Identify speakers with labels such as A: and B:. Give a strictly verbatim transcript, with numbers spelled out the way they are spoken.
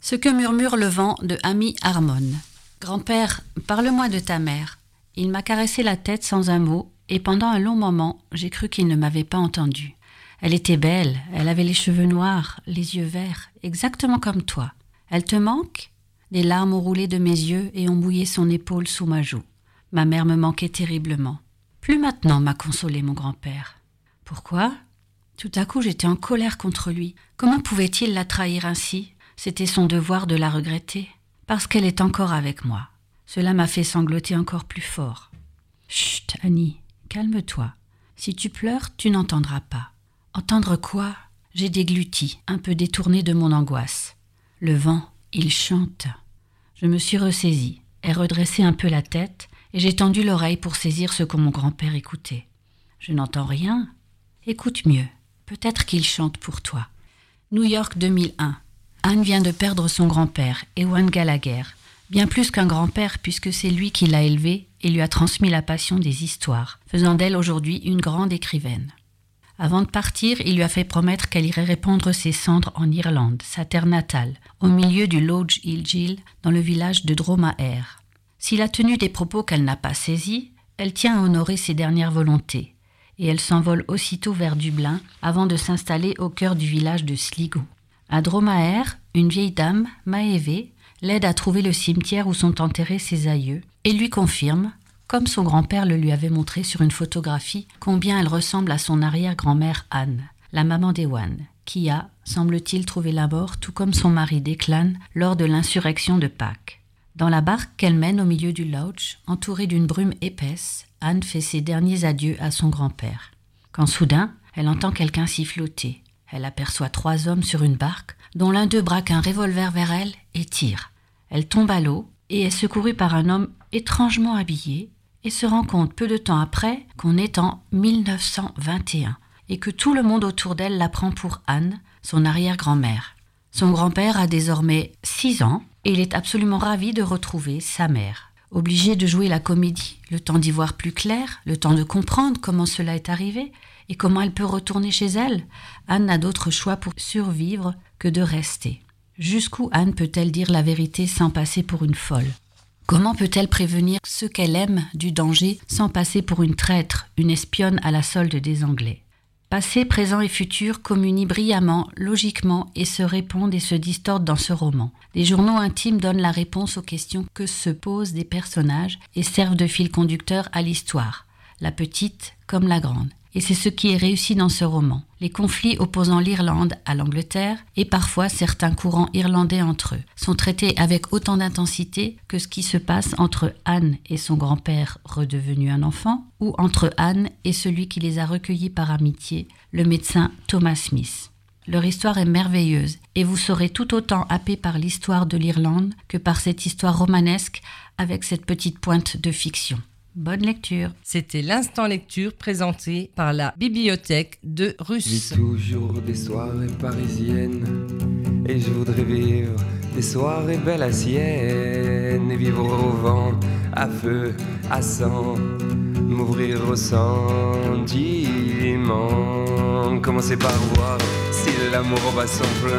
A: Ce que murmure le vent de Amy Harmon. Grand-père, parle-moi de ta mère. Il m'a caressé la tête sans un mot, et pendant un long moment, j'ai cru qu'il ne m'avait pas entendu. Elle était belle, elle avait les cheveux noirs, les yeux verts, exactement comme toi. Elle te manque ? Des larmes ont roulé de mes yeux et ont mouillé son épaule sous ma joue. Ma mère me manquait terriblement. Plus maintenant, m'a consolé mon grand-père. Pourquoi ? Tout à coup, j'étais en colère contre lui. Comment pouvait-il la trahir ainsi ? C'était son devoir de la regretter. Parce qu'elle est encore avec moi. Cela m'a fait sangloter encore plus fort. Chut, Annie, calme-toi. Si tu pleures, tu n'entendras pas. Entendre quoi ? J'ai dégluti, un peu détourné de mon angoisse. Le vent, il chante. Je me suis ressaisie, ai redressé un peu la tête et j'ai tendu l'oreille pour saisir ce que mon grand-père écoutait. Je n'entends rien. Écoute mieux. Peut-être qu'il chante pour toi. New York deux mille un. Anne vient de perdre son grand-père, Ewan Gallagher. Bien plus qu'un grand-père puisque c'est lui qui l'a élevée et lui a transmis la passion des histoires, faisant d'elle aujourd'hui une grande écrivaine. Avant de partir, il lui a fait promettre qu'elle irait répandre ses cendres en Irlande, sa terre natale, au milieu du Loch Hill Gill, dans le village de Dromaer. S'il a tenu des propos qu'elle n'a pas saisis, elle tient à honorer ses dernières volontés, et elle s'envole aussitôt vers Dublin avant de s'installer au cœur du village de Sligo. À Dromaer, une vieille dame, Maëvé, l'aide à trouver le cimetière où sont enterrés ses aïeux et lui confirme, comme son grand-père le lui avait montré sur une photographie, combien elle ressemble à son arrière-grand-mère Anne, la maman d'Ewan, qui a, semble-t-il, trouvé la mort tout comme son mari Declan lors de l'insurrection de Pâques. Dans la barque qu'elle mène au milieu du Loch, entourée d'une brume épaisse, Anne fait ses derniers adieux à son grand-père. Quand soudain, elle entend quelqu'un siffloter. Elle aperçoit trois hommes sur une barque, dont l'un d'eux braque un revolver vers elle et tire. Elle tombe à l'eau et est secourue par un homme étrangement habillé et se rend compte peu de temps après qu'on est en mille neuf cent vingt et un et que tout le monde autour d'elle la prend pour Anne, son arrière-grand-mère. Son grand-père a désormais six ans et il est absolument ravi de retrouver sa mère. Obligé de jouer la comédie, le temps d'y voir plus clair, le temps de comprendre comment cela est arrivé et comment elle peut retourner chez elle, Anne n'a d'autre choix pour survivre que de rester. Jusqu'où Anne peut-elle dire la vérité sans passer pour une folle ? Comment peut-elle prévenir ceux qu'elle aime du danger sans passer pour une traître, une espionne à la solde des Anglais ? Passé, présent et futur communient brillamment, logiquement et se répondent et se distordent dans ce roman. Des journaux intimes donnent la réponse aux questions que se posent des personnages et servent de fil conducteur à l'histoire, la petite comme la grande. Et c'est ce qui est réussi dans ce roman. Les conflits opposant l'Irlande à l'Angleterre et parfois certains courants irlandais entre eux sont traités avec autant d'intensité que ce qui se passe entre Anne et son grand-père redevenu un enfant ou entre Anne et celui qui les a recueillis par amitié, le médecin Thomas Smith. Leur histoire est merveilleuse et vous serez tout autant happé par l'histoire de l'Irlande que par cette histoire romanesque avec cette petite pointe de fiction. Bonne lecture.
B: C'était l'instant lecture présenté par la bibliothèque de Russe.
C: J'ai toujours des soirées parisiennes et je voudrais vivre des soirées belles à Sienne et vivre au vent, à feu, à sang, m'ouvrir au sentiment. Commencer par voir si l'amour bat son plein.